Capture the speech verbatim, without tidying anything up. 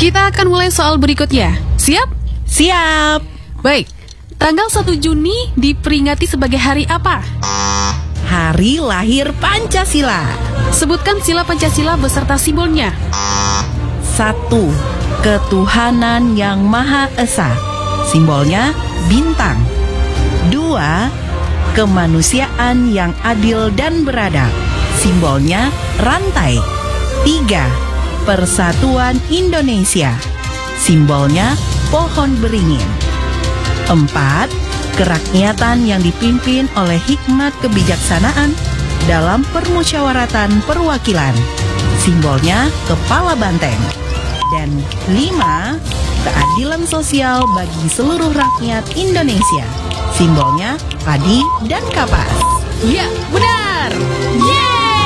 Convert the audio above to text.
Kita akan mulai soal berikutnya. Siap? Siap. Baik, tanggal satu Juni diperingati sebagai hari apa? Hari lahir Pancasila. Sebutkan sila Pancasila beserta simbolnya. Satu, ketuhanan yang Maha Esa. Simbolnya bintang. Dua, kemanusiaan yang adil dan beradab. Simbolnya rantai. Tiga, persatuan Indonesia. Simbolnya pohon beringin. Empat, kerakyatan yang dipimpin oleh hikmat kebijaksanaan dalam permusyawaratan perwakilan. Simbolnya kepala banteng. Dan lima, keadilan sosial bagi seluruh rakyat Indonesia. Simbolnya padi dan kapas. Ya, benar. Yeay!